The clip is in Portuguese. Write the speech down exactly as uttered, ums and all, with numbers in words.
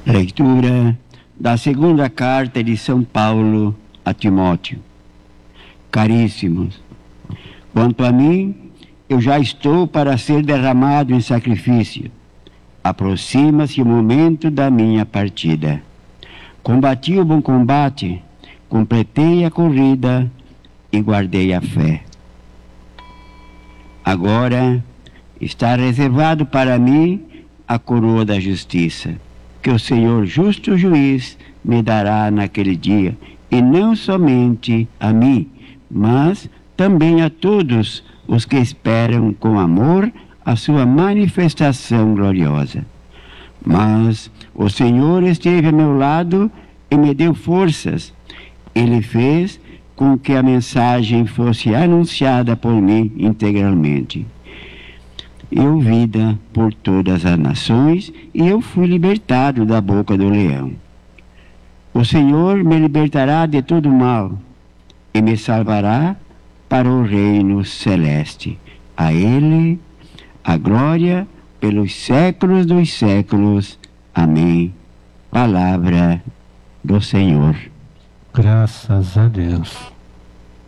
Leitura da segunda carta de São Paulo a Timóteo. Caríssimos, quanto a mim, eu já estou para ser derramado em sacrifício. Aproxima-se o momento da minha partida. Combati o bom combate, completei a corrida e guardei a fé. Agora está reservado para mim a coroa da justiça, que o Senhor justo juiz me dará naquele dia, e não somente a mim, mas também a todos os que esperam com amor a sua manifestação gloriosa. Mas o Senhor esteve a meu lado e me deu forças. Ele fez com que a mensagem fosse anunciada por mim integralmente. E ouvida por todas as nações, e eu fui libertado da boca do leão. O Senhor me libertará de todo mal e me salvará para o reino celeste. A Ele a glória pelos séculos dos séculos. Amém. Palavra do Senhor. Graças a Deus.